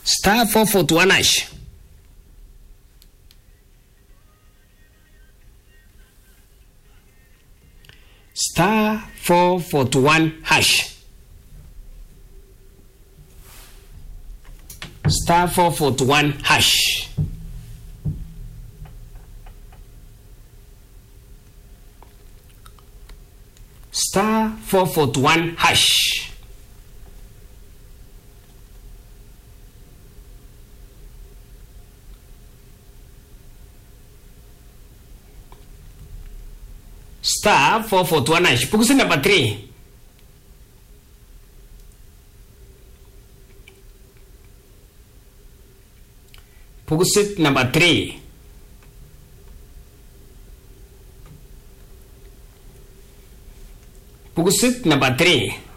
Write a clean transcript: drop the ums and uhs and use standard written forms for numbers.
Star 441 hash. Star 441 hash. Star 441 hash. Star 441 hash. Star 441 hash. Pukusi number 3. Pukusit number 3. Pukusit number 3.